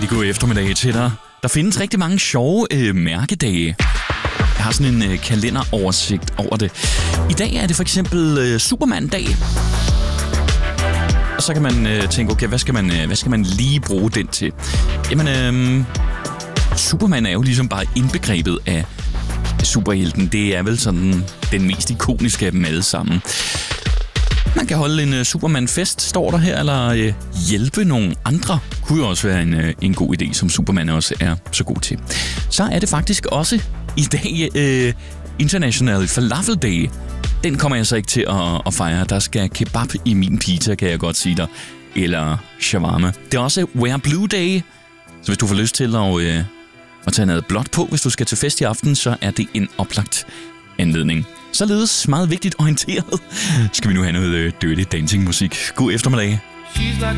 God eftermiddag til dig. Der findes rigtig mange sjove mærkedage. Jeg har sådan en kalenderoversigt over det. I dag er det for eksempel Superman-dag. Og så kan man tænke, okay, hvad skal man lige bruge den til? Jamen, Superman er jo ligesom bare indbegrebet af superhelten. Det er vel sådan den mest ikoniske af dem alle sammen. Man kan holde en Superman-fest, står der her, eller hjælpe nogle andre. Kunne jo også være en god idé, som Superman også er så god til. Så er det faktisk også i dag International Falafel Day. Den kommer jeg så ikke til at fejre. Der skal kebab i min pizza, kan jeg godt sige dig. Eller shawarma. Det er også Wear Blue Day. Så hvis du får lyst til at tage noget blåt på, hvis du skal til fest i aften, så er det en oplagt anledning. Således meget vigtigt orienteret skal vi nu have noget Dirty Dancing musik. God eftermiddag. She's like